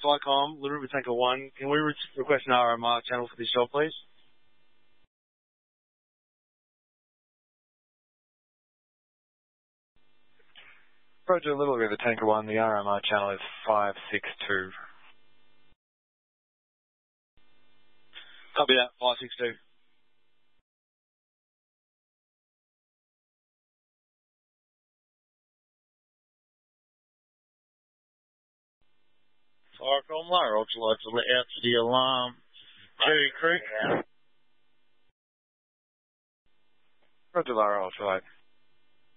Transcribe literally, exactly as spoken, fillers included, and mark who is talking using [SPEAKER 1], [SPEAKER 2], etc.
[SPEAKER 1] Flightcom, Little River Tanker one. Can we re- request an R M R channel for this job, please?
[SPEAKER 2] Roger, Little River Tanker one, the R M R channel is five six two.
[SPEAKER 1] Copy that, five six two.
[SPEAKER 3] Flightcom, lower ultralights will let out to the alarm. Cherry Creek.
[SPEAKER 2] Roger, Lara Ultralight.